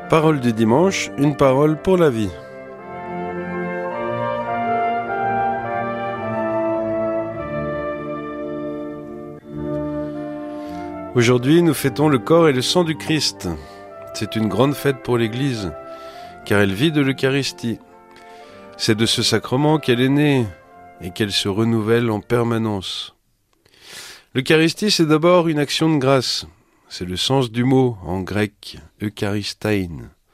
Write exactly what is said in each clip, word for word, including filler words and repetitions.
Parole du dimanche, une parole pour la vie. Aujourd'hui, nous fêtons le corps et le sang du Christ. C'est une grande fête pour l'Église, car elle vit de l'Eucharistie. C'est de ce sacrement qu'elle est née et qu'elle se renouvelle en permanence. L'Eucharistie, c'est d'abord une action de grâce. C'est le sens du mot en grec, eucharistein.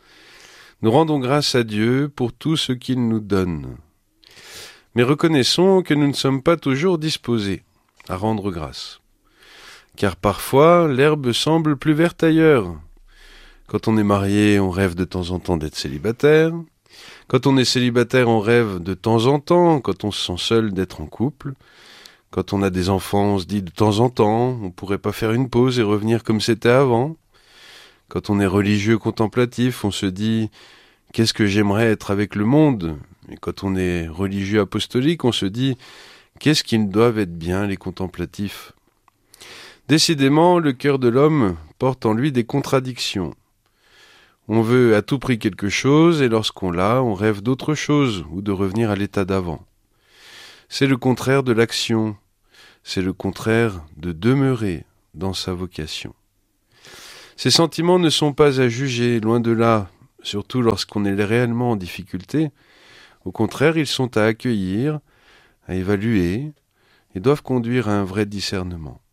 Nous rendons grâce à Dieu pour tout ce qu'il nous donne. Mais reconnaissons que nous ne sommes pas toujours disposés à rendre grâce. Car parfois, l'herbe semble plus verte ailleurs. Quand on est marié, on rêve de temps en temps d'être célibataire. Quand on est célibataire, on rêve de temps en temps, quand on se sent seul, d'être en couple. Quand on a des enfants, on se dit de temps en temps, on pourrait pas faire une pause et revenir comme c'était avant. Quand on est religieux contemplatif, on se dit « qu'est-ce que j'aimerais être avec le monde ?» Et quand on est religieux apostolique, on se dit « qu'est-ce qu'ils doivent être bien les contemplatifs ?» Décidément, le cœur de l'homme porte en lui des contradictions. On veut à tout prix quelque chose et lorsqu'on l'a, on rêve d'autre chose ou de revenir à l'état d'avant. C'est le contraire de l'action, c'est le contraire de demeurer dans sa vocation. Ces sentiments ne sont pas à juger, loin de là, surtout lorsqu'on est réellement en difficulté. Au contraire, ils sont à accueillir, à évaluer et doivent conduire à un vrai discernement.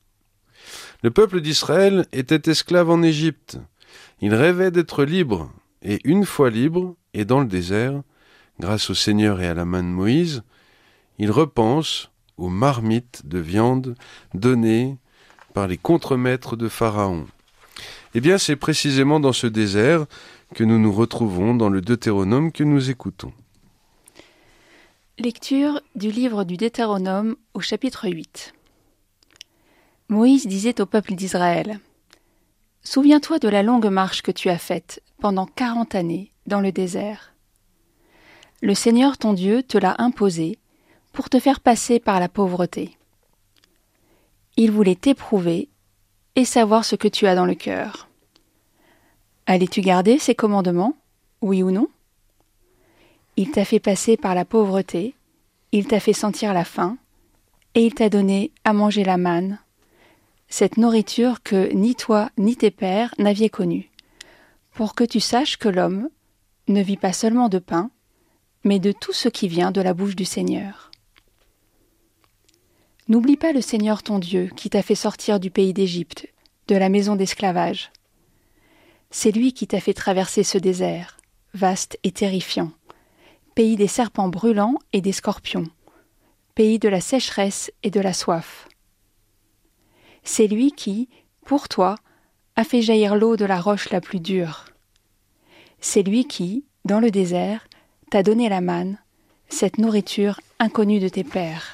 Le peuple d'Israël était esclave en Égypte. Il rêvait d'être libre, et une fois libre, et dans le désert, grâce au Seigneur et à la main de Moïse, il repense aux marmites de viande données par les contremaîtres de Pharaon. Eh bien, c'est précisément dans ce désert que nous nous retrouvons dans le Deutéronome que nous écoutons. Lecture du livre du Deutéronome au chapitre huit. Moïse disait au peuple d'Israël : « Souviens-toi de la longue marche que tu as faite pendant quarante années dans le désert. Le Seigneur ton Dieu te l'a imposé pour te faire passer par la pauvreté. Il voulait t'éprouver et savoir ce que tu as dans le cœur. Allais-tu garder ses commandements, oui ou non ? Il t'a fait passer par la pauvreté, il t'a fait sentir la faim, et il t'a donné à manger la manne, cette nourriture que ni toi ni tes pères n'aviez connue, pour que tu saches que l'homme ne vit pas seulement de pain, mais de tout ce qui vient de la bouche du Seigneur. N'oublie pas le Seigneur ton Dieu qui t'a fait sortir du pays d'Égypte, de la maison d'esclavage. C'est lui qui t'a fait traverser ce désert, vaste et terrifiant, pays des serpents brûlants et des scorpions, pays de la sécheresse et de la soif. C'est lui qui, pour toi, a fait jaillir l'eau de la roche la plus dure. C'est lui qui, dans le désert, t'a donné la manne, cette nourriture inconnue de tes pères.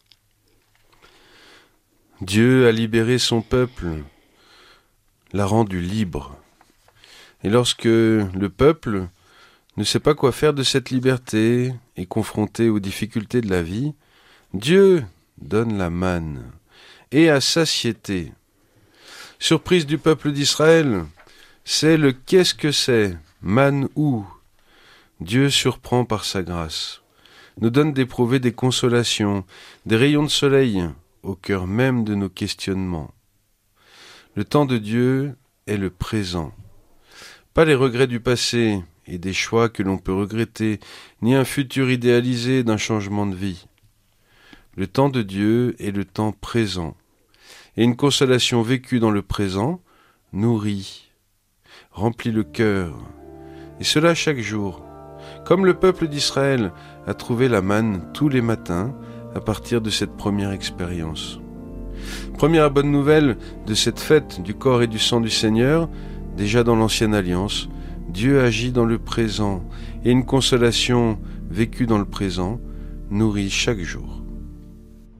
Dieu a libéré son peuple, l'a rendu libre. Et lorsque le peuple ne sait pas quoi faire de cette liberté, est confronté aux difficultés de la vie, Dieu donne la manne, et à satiété. Surprise du peuple d'Israël, c'est le « qu'est-ce que c'est » ? Manne où ? Dieu surprend par sa grâce, nous donne d'éprouver des consolations, des rayons de soleil, au cœur même de nos questionnements. Le temps de Dieu est le présent. Pas les regrets du passé et des choix que l'on peut regretter, ni un futur idéalisé d'un changement de vie. Le temps de Dieu est le temps présent. Et une consolation vécue dans le présent nourrit, remplit le cœur. Et cela chaque jour. Comme le peuple d'Israël a trouvé la manne tous les matins, à partir de cette première expérience. Première bonne nouvelle de cette fête du corps et du sang du Seigneur, déjà dans l'Ancienne Alliance, Dieu agit dans le présent et une consolation vécue dans le présent nourrit chaque jour.